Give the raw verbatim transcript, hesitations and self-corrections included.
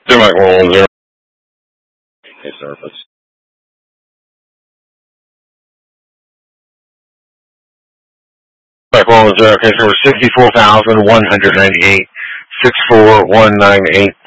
Zero one zero. Okay, surface. Zero one zero. Okay, so we're sixty-four thousand one hundred ninety-eight. Six four one nine eight.